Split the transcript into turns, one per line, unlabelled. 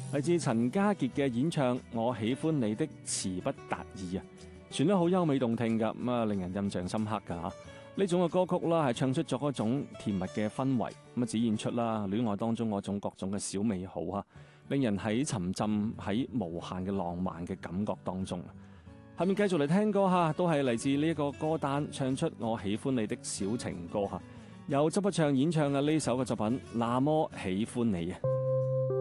嚟自陳家傑嘅演唱《我喜歡你的詞不達意》啊，旋律好優美動聽噶，咁啊令人印象深刻噶吓。呢種嘅歌曲啦，係唱出咗一種甜蜜嘅氛圍，咁啊展現出啦戀愛當中嗰種各種嘅小美好吓，令人喺沉浸喺無限嘅浪漫嘅感覺當中。下面繼續嚟聽歌吓，都係嚟自呢一個歌單，唱出我喜歡你的小情歌吓，由周筆暢演唱嘅呢首嘅作品《那麼喜歡你》啊。